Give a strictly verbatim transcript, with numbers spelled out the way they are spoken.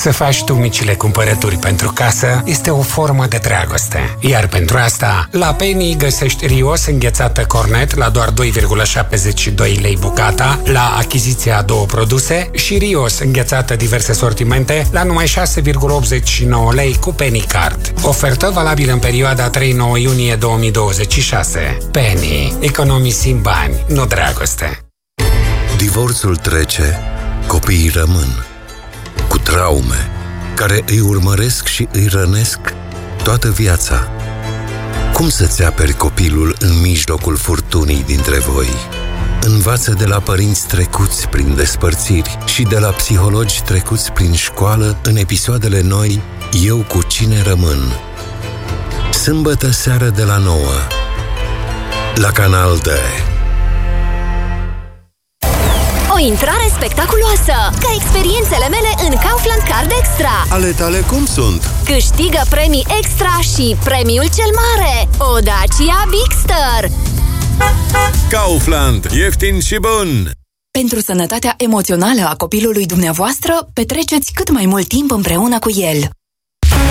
Să faci tu micile cumpărături pentru casă este o formă de dragoste. Iar pentru asta, la Penny găsești Rios înghețată cornet la doar doi virgulă șaptezeci și doi lei bucata la achiziția a două produse și Rios înghețată diverse sortimente la numai șase virgulă optzeci și nouă lei cu Penny Card. Ofertă valabilă în perioada trei nouă iunie două mii douăzeci și șase. Penny. Economisim bani, nu dragoste. Divorțul trece, copiii rămân cu traume care îi urmăresc și îi rănesc toată viața. Cum să-ți aperi copilul în mijlocul furtunii dintre voi? Învață de la părinți trecuți prin despărțiri și de la psihologi trecuți prin școală în episoadele noi Eu cu cine rămân. Sâmbătă seară de la nouă la Canal D. O intrare spectaculoasă, ca experiențele mele în Kaufland Card Extra. Ale tale cum sunt? Câștigă premii extra și premiul cel mare, o Dacia Bigster. Kaufland. Ieftin și bun! Pentru sănătatea emoțională a copilului dumneavoastră, petreceți cât mai mult timp împreună cu el.